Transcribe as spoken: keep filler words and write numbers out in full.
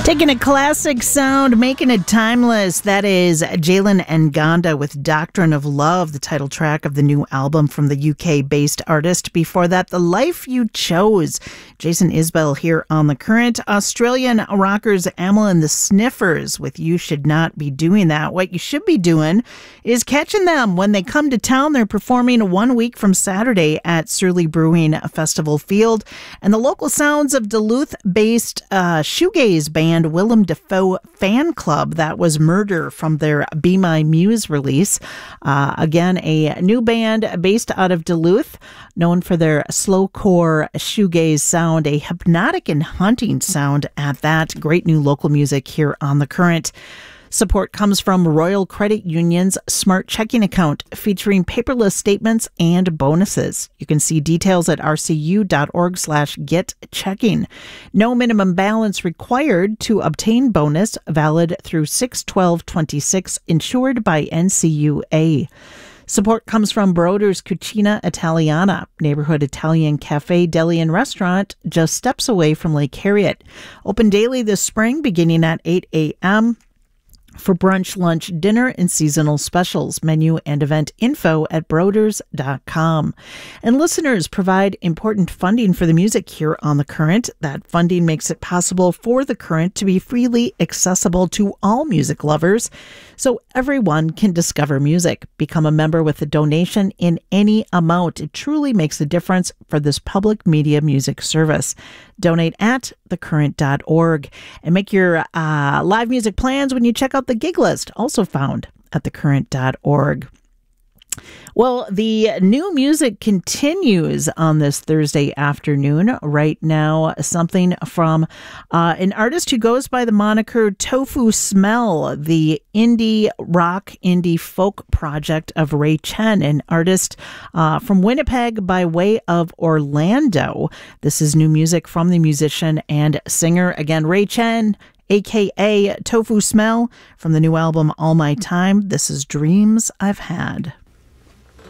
Taking a classic sound, making it timeless. That is Jalen Nganda with Doctrine of Love, the title track of the new album from the U K-based artist. Before that, The Life You Chose. Jason Isbell here on The Current. Australian rockers Amyl and the Sniffers with You Should Not Be Doing That. What you should be doing is catching them when they come to town. They're performing one week from Saturday at Surly Brewing Festival Field. And the local sounds of Duluth-based uh, shoegaze band Willem Dafoe Fan Club. That was Murder from their Be My Muse release. Uh, again, a new band based out of Duluth, known for their slowcore shoegaze sound, a hypnotic and haunting sound at that. Great new local music here on The Current. Support comes from Royal Credit Union's Smart Checking account, featuring paperless statements and bonuses. You can see details at rcu.org slash get checking. No minimum balance required to obtain bonus, valid through six twelve twenty-six, insured by N C U A. Support comes from Broder's Cucina Italiana, neighborhood Italian cafe, deli, and restaurant just steps away from Lake Harriet. Open daily this spring, beginning at eight a.m., for brunch, lunch, dinner, and seasonal specials. Menu and event info at broders dot com. And listeners provide important funding for the music here on The Current. That funding makes it possible for The Current to be freely accessible to all music lovers, so everyone can discover music. Become a member with a donation in any amount. It truly makes a difference for this public media music service. Donate at the current dot org and make your uh, live music plans when you check out the gig list, also found at the current dot org. Well, the new music continues on this Thursday afternoon. Right now, something from uh, an artist who goes by the moniker Tofu Smell, the indie rock, indie folk project of Ray Chen, an artist uh, from Winnipeg by way of Orlando. This is new music from the musician and singer, again, Ray Chen, a k a. Tofu Smell, from the new album All My Time. This is Dreams I've Had.